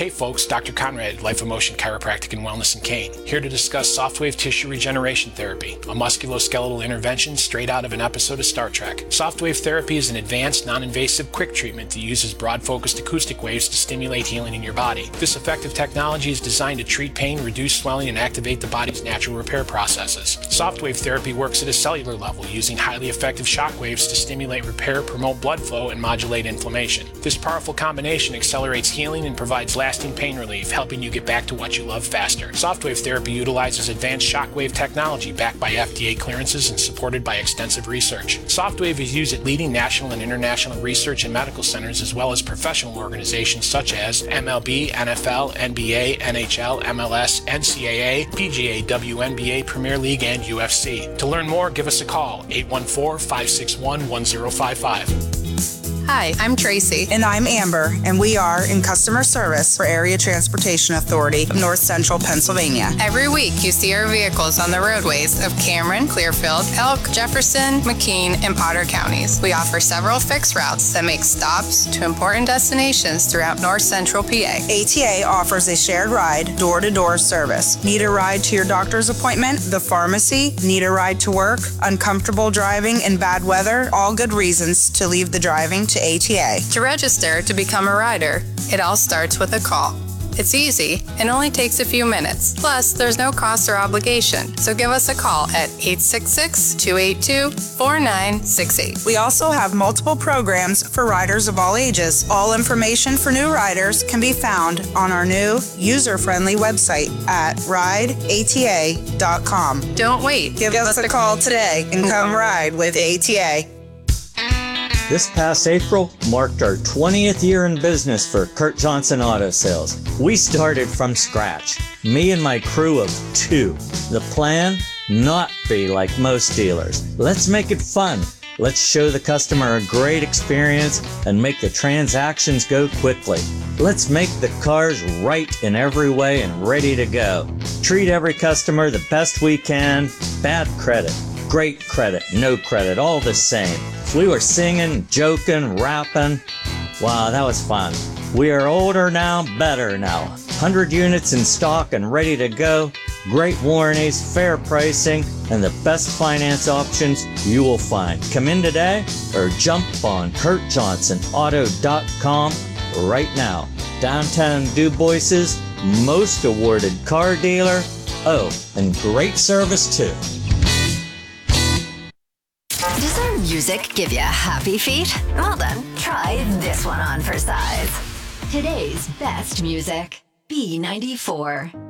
Hey folks, Dr. Conrad, Life Emotion Chiropractic and Wellness in Kane, here to discuss Softwave Tissue Regeneration Therapy, a musculoskeletal intervention straight out of an episode of Star Trek. Softwave therapy is an advanced, non-invasive, quick treatment that uses broad-focused acoustic waves to stimulate healing in your body. This effective technology is designed to treat pain, reduce swelling, and activate the body's natural repair processes. Softwave therapy works at a cellular level, using highly effective shock waves to stimulate repair, promote blood flow, and modulate inflammation. This powerful combination accelerates healing and provides lasting pain relief, helping you get back to what you love faster. Softwave therapy utilizes advanced shockwave technology backed by FDA clearances and supported by extensive research. Softwave is used at leading national and international research and medical centers, as well as professional organizations such as MLB, NFL, NBA, NHL, MLS, NCAA, PGA, WNBA, Premier League, and UFC. To learn more, give us a call, 814-561-1055. Hi, I'm Tracy. And I'm Amber, and we are in customer service for Area Transportation Authority of North Central Pennsylvania. Every week, you see our vehicles on the roadways of Cameron, Clearfield, Elk, Jefferson, McKean, and Potter counties. We offer several fixed routes that make stops to important destinations throughout North Central PA. ATA offers a shared ride, door-to-door service. Need a ride to your doctor's appointment, the pharmacy, need a ride to work, uncomfortable driving in bad weather, all good reasons to leave the driving to ATA. To register to become a rider, it all starts with a call. It's easy and only takes a few minutes. Plus, there's no cost or obligation. So give us a call at 866-282-4968. We also have multiple programs for riders of all ages. All information for new riders can be found on our new user-friendly website at rideata.com. Don't wait. Give us a call today and come ride with ATA. This past April marked our 20th year in business for Kurt Johnson Auto Sales. We started from scratch, me and my crew of 2. The plan? Not be like most dealers. Let's make it fun. Let's show the customer a great experience and make the transactions go quickly. Let's make the cars right in every way and ready to go. Treat every customer the best we can. Bad credit, great credit, no credit, all the same. We were singing, joking, rapping. Wow, that was fun. We are older now, better now. 100 units in stock and ready to go. Great warranties, fair pricing, and the best finance options you will find. Come in today or jump on KurtJohnsonAuto.com right now. Downtown DuBois's most awarded car dealer. Oh, and great service too. Does our music give you happy feet? Well then, try this one on for size. Today's best music, B94.